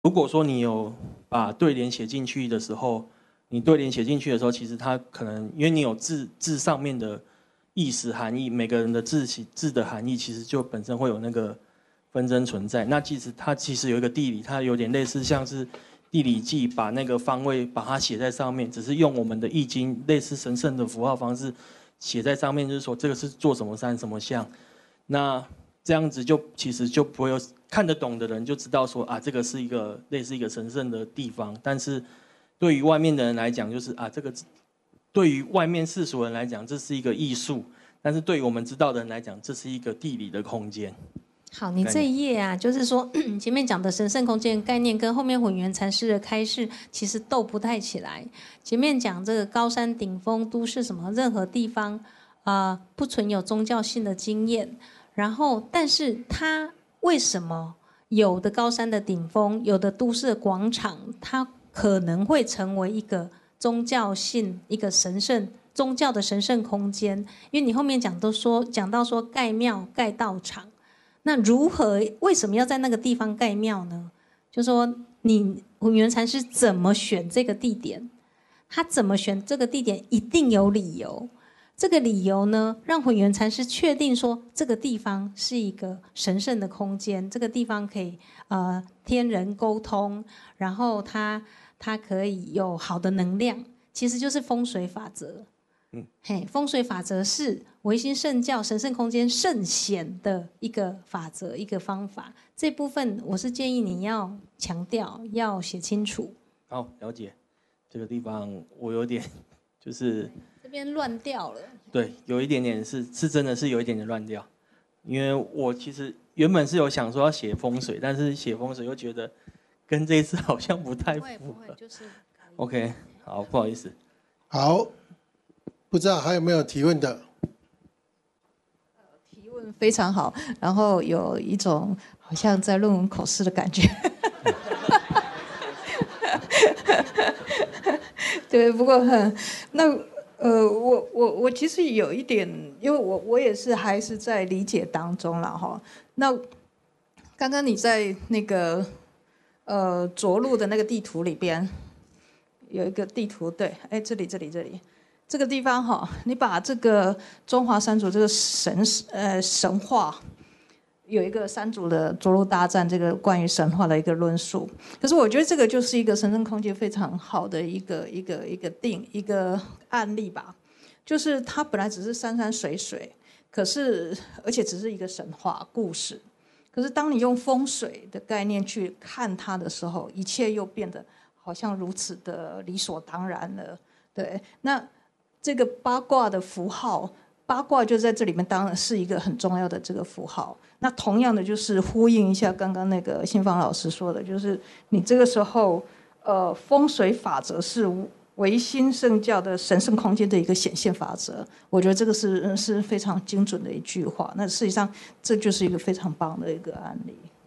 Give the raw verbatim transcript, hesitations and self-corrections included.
如果说你有把对联写进去的时候，你对联写进去的时候，其实它可能因为你有字字上面的意思含义，每个人的字字的含义其实就本身会有那个纷争存在。那其实它其实有一个地理，它有点类似像是地理记，把那个方位把它写在上面，只是用我们的易经类似神圣的符号方式写在上面，就是说这个是做什么山什么象。那这样子就其实就不会有看得懂的人就知道说啊，这个是一个类似一个神圣的地方，但是对于外面的人来讲，就是啊，这个对于外面世俗人来讲，这是一个艺术；但是对于我们知道的人来讲，这是一个地理的空间。 好，你这一页啊，就是说前面讲的神圣空间概念跟后面混元禅师的开示其实斗不太起来。前面讲这个高山顶峰都市什么任何地方啊、呃、不存有宗教性的经验，然后但是它为什么有的高山的顶峰，有的都市的广场，它可能会成为一个宗教性、一个神圣宗教的神圣空间？因为你后面讲都说讲到说盖庙、盖道场。那如何为什么要在那个地方盖庙呢？就说你混元禅师怎么选这个地点？他怎么选这个地点一定有理由。这个理由呢，让混元禅师确定说这个地方是一个神圣的空间，这个地方可以呃天人沟通，然后它它可以有好的能量，其实就是风水法则。嗯，嘿，风水法则是唯心圣教神圣空间圣显的一个法则，一个方法。这部分我是建议你要强调，要写清楚。 好，了解。这个地方我有点就是这边乱掉了。 对，有一点点是是真的是有一点点乱掉，因为我其实原本是有想说要写风水，但是写风水又觉得跟这一次好像不太符合。就是 OK， 好，不好意思。 好。不知道还有没有提问的？ 提问非常好，然后有一种好像在论文口试的感觉。对，不过那呃，我我我其实有一点，因为我我也是还是在理解当中了哈。那刚刚你在那个呃着陆的那个地图里边有一个地图，对，哎，这里这里这里。这个地方哈，你把这个中华三祖这个神呃神话，有一个三祖的着陆大战，这个关于神话的一个论述。可是我觉得这个就是一个神圣空间非常好的一个一个一个定一个案例吧，就是它本来只是山山水水，可是而且只是一个神话故事，可是当你用风水的概念去看它的时候，一切又变得好像如此的理所当然了。对，那。这个八卦的符号，八卦就在这里面，当然是一个很重要的这个符号。那同样的，就是呼应一下刚刚那个信芳老师说的，就是你这个时候，呃，风水法则是唯心圣教的神圣空间的一个显现法则。我觉得这个是是非常精准的一句话。那事实上，这就是一个非常棒的一个案例。